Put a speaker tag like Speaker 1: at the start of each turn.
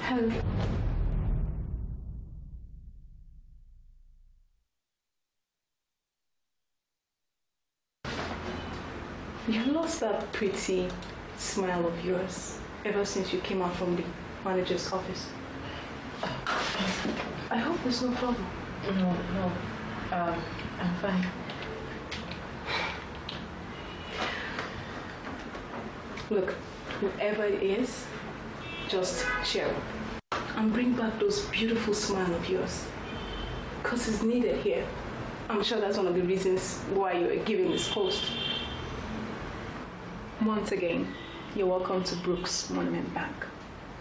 Speaker 1: Hello. You lost that pretty smile of yours ever since you came out from the manager's office. I hope there's no problem.
Speaker 2: No. I'm fine.
Speaker 1: Look, whoever it is, just cheer up and bring back those beautiful smile of yours. Because it's needed here. I'm sure that's one of the reasons why you're given this post. Once again, you're welcome to Brooks Monument Bank.